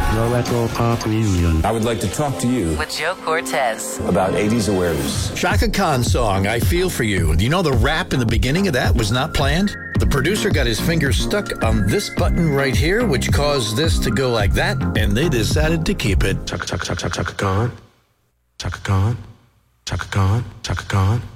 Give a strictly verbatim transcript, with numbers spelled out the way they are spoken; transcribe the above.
The Retro Pop Reunion. I would like to talk to you with Joe Cortez about eighties awareness. Chaka Khan's song, I Feel For You. Do you know the rap in the beginning of that was not planned? The producer got his finger stuck on this button right here, which caused this to go like that, and they decided to keep it. Chaka, Chaka, Chaka, Chaka Khan. Chaka Khan. Chaka Khan. Chaka Khan.